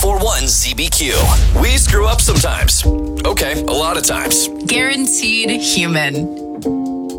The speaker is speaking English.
94.1 ZBQ. We screw up sometimes. Okay, a lot of times. Guaranteed human.